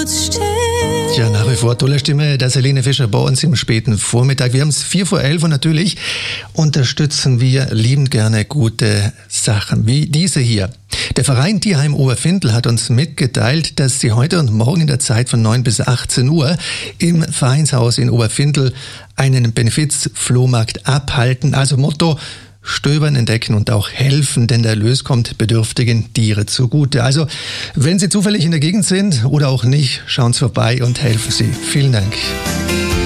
Herz still. Ja, nach wie vor tolle Stimme der Helene Fischer bei uns im späten Vormittag. Wir haben es 11:04 und natürlich unterstützen wir liebend gerne gute Sachen wie diese hier. Der Verein Tierheim Oberfindl hat uns mitgeteilt, dass sie heute und morgen in der Zeit von 9 bis 18 Uhr im Vereinshaus in Oberfindl einen Benefiz-Flohmarkt abhalten. Also Motto: Stöbern, entdecken und auch helfen, denn der Erlös kommt bedürftigen Tiere zugute. Also, wenn Sie zufällig in der Gegend sind oder auch nicht, schauen Sie vorbei und helfen Sie. Vielen Dank.